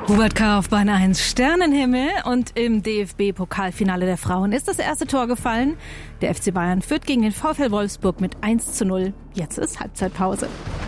Hubert K. auf Bahn 1, Sternenhimmel, und im DFB-Pokalfinale der Frauen ist das erste Tor gefallen. Der FC Bayern führt gegen den VfL Wolfsburg mit 1:0. Jetzt ist Halbzeitpause.